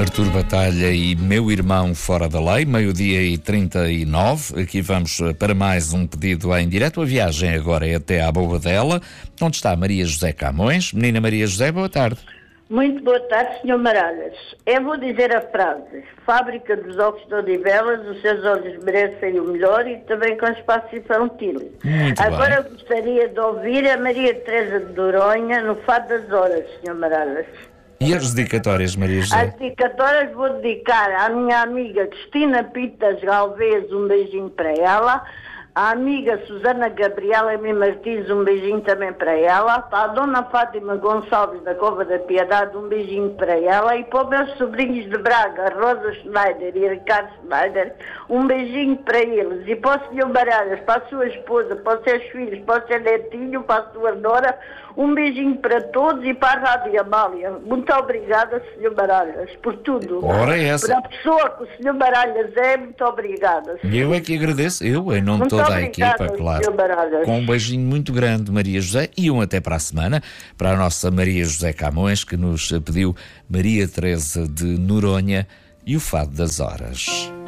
Artur Batalha e Meu Irmão Fora da Lei, 12h39. Aqui vamos para mais um pedido em direto. A viagem agora é até à Bobadela, onde está Maria José Camões. Menina Maria José, boa tarde. Muito boa tarde, Sr. Maralhas. Eu vou dizer a frase: Fábrica dos Ovos de Odivelas, os seus olhos merecem o melhor e também com espaço infantil. Muito Agora bem. gostaria de ouvir a Maria Teresa de Noronha no Fado das Horas, Sr. Maralhas. E as dedicatórias, Maria José? As dedicatórias vou dedicar à minha amiga Cristina Pitas Galvez, um beijinho para ela. À amiga Susana Gabriela M. Martins, um beijinho também para ela. Para a dona Fátima Gonçalves da Cova da Piedade, um beijinho para ela. E para os meus sobrinhos de Braga, Rosa Schneider e Ricardo Schneider, um beijinho para eles. E para o Sr. Baralhas, para a sua esposa, para os seus filhos, para o seu netinho, para a sua nora, um beijinho para todos e para a Rádio Amália. Muito obrigada, Sr. Baralhas, por tudo. Ora é essa. Por a pessoa que o Sr. Baralhas é, muito obrigada. Eu é que agradeço, eu, em nome de toda a equipa, claro. Com um beijinho muito grande, Maria José, e um até para a semana, para a nossa Maria José Camões, que nos pediu Maria Teresa de Noronha e o Fado das Horas.